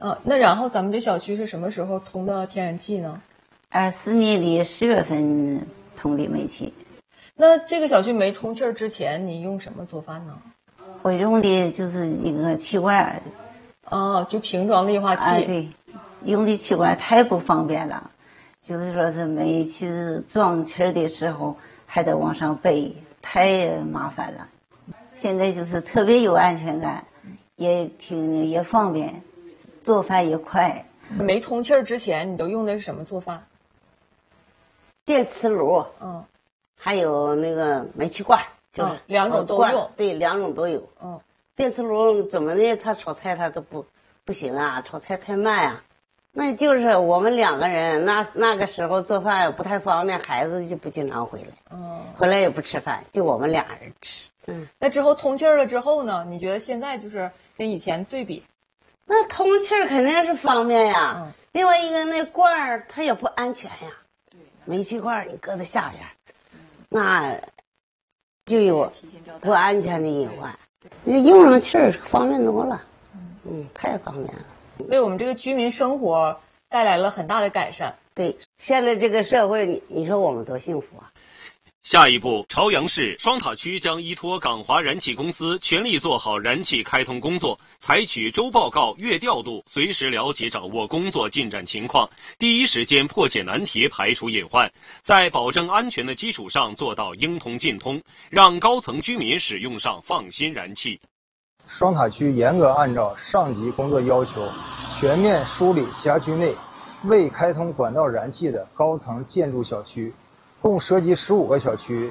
那然后咱们这小区是什么时候通的天然气呢 ？24年的10月份通的煤气。 那这个小区没通气儿之前，你用什么做饭呢？ 我用的就是一个气罐。 就瓶装液化气。 对，用的气罐太不方便了，就是说是煤气装气的时候还得往上背，太麻烦了。现在就是特别有安全感，也方便，做饭也快。 没通气儿之前，你都用的是什么做饭？ 电磁炉，还有那个煤气罐，就是两种都用。 对，两种都有。电磁炉怎么的，它炒菜它都不行啊，炒菜太慢啊。那就是我们2个人，那个时候做饭不太方便，孩子就不经常回来，回来也不吃饭，就我们2人吃。 那之后通气儿了之后呢？你觉得现在就是跟以前对比？ 那通气儿肯定是方便呀。另外一个那罐儿它也不安全呀，煤气罐儿你搁在下边，那就有不安全的隐患。你用上气儿方便多了，太方便了， 为我们这个居民生活带来了很大的改善。 对，现在这个社会，你说我们多幸福啊！ 下一步，朝阳市双塔区将依托港华燃气公司，全力做好燃气开通工作，采取周报告、月调度，随时了解掌握工作进展情况，第一时间破解难题，排除隐患，在保证安全的基础上做到应通尽通，让高层居民使用上放心燃气。 双塔区严格按照上级工作要求，全面梳理辖区内未开通管道燃气的高层建筑小区，共涉及15个小区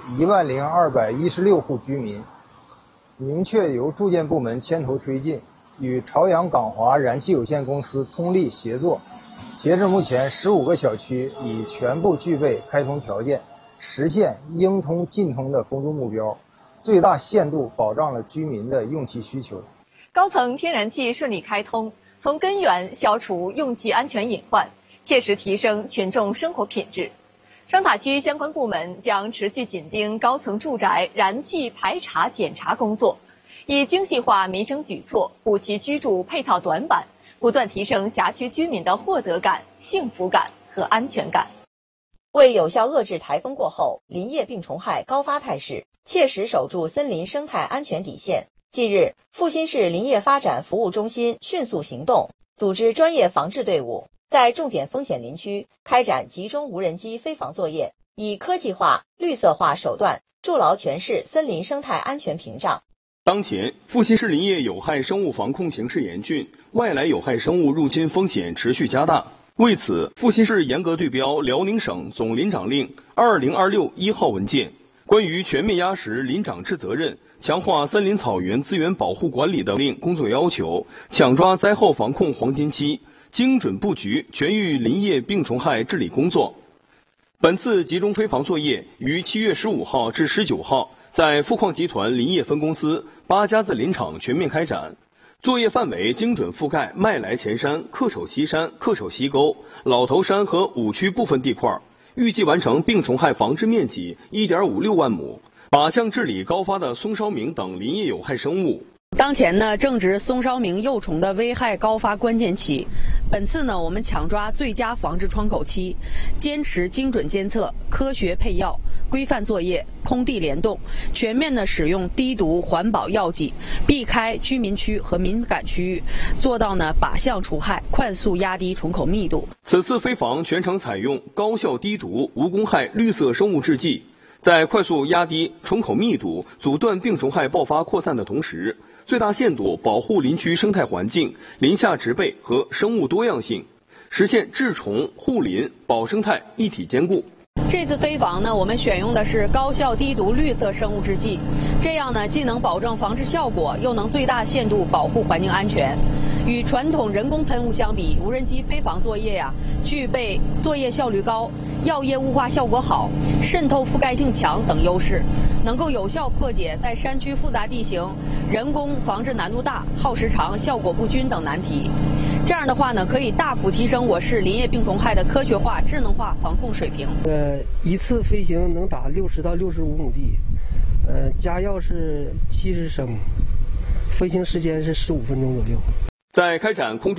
，10216户居民，明确由住建部门牵头推进，与朝阳港华燃气有限公司通力协作。截至目前，15个小区已全部具备开通条件，实现应通尽通的工作目标，最大限度保障了居民的用气需求。 高层天然气顺利开通，从根源消除用气安全隐患，切实提升群众生活品质。双塔区相关部门将持续紧盯高层住宅燃气排查检查工作，以精细化民生举措，补齐居住配套短板，不断提升辖区居民的获得感、幸福感和安全感。 为有效遏制台风过后林业病虫害高发态势，切实守住森林生态安全底线，近日，阜新市林业发展服务中心迅速行动，组织专业防治队伍，在重点风险林区开展集中无人机飞防作业，以科技化、绿色化手段筑牢全市森林生态安全屏障。 当前，阜新市林业有害生物防控形势严峻，外来有害生物入侵风险持续加大。为此，阜新市严格对标辽宁省总林长令2026-1号文件，关于全面压实林长制责任、强化森林草原资源保护管理等令工作要求，抢抓灾后防控黄金期，精准布局全域林业病虫害治理工作。本次集中飞防作业于7月15号至19号在富矿集团林业分公司8家子林场全面开展。作业范围精准覆盖麦来前山、恪守西山、恪守西沟、老头山和5区部分地块，预计完成病虫害防治面积1.56万亩，靶向治理高发的松梢鸣等林业有害生物。 当前呢，正值松梢鸣幼虫的危害高发关键期。本次呢，我们抢抓最佳防治窗口期，坚持精准监测、科学配药、规范作业、空地联动，全面的使用低毒环保药剂，避开居民区和敏感区域，做到呢靶向除害，快速压低虫口密度。 此次飞防全程采用高效低毒无公害绿色生物制剂，在快速压低虫口密度、阻断病虫害爆发扩散的同时，最大限度保护林区生态环境、林下植被和生物多样性，实现治虫、护林、保生态一体兼顾。 这次飞防呢，我们选用的是高效低毒绿色生物制剂，这样呢，既能保证防治效果，又能最大限度保护环境安全。与传统人工喷雾相比，无人机飞防作业具备作业效率高、药液雾化效果好、渗透覆盖性强等优势，能够有效破解在山区复杂地形、人工防治难度大、耗时长、效果不均等难题。这样的话呢，可以大幅提升我市林业病虫害的科学化、智能化防控水平。 一次飞行能打60到65亩地，加药是70升，飞行时间是15分钟左右。 在开展空中